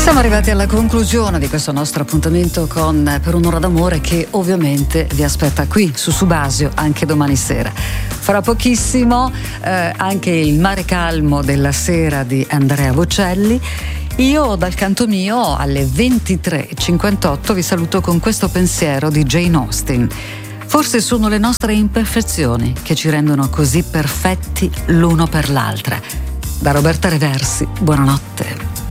Siamo arrivati alla conclusione di questo nostro appuntamento con Per un'ora d'amore, che ovviamente vi aspetta qui su Subasio anche domani sera. Fra pochissimo anche il Mare Calmo della sera di Andrea Bocelli. Io dal canto mio alle 23:58 vi saluto con questo pensiero di Jane Austen. Forse sono le nostre imperfezioni che ci rendono così perfetti l'uno per l'altra. Da Roberta Reversi, buonanotte.